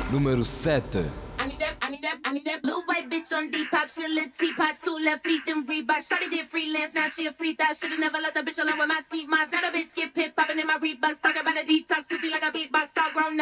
Número 7. I need that blue white bitch on Depop. She a little teapot, 2 left feet, them Reebok. Shawty did freelance, now she a free thought. Should've never let the bitch alone with my seat moms. Now the bitch get pit popping in my Reeboks. Talking about a detox, pussy like a beatbox. All grown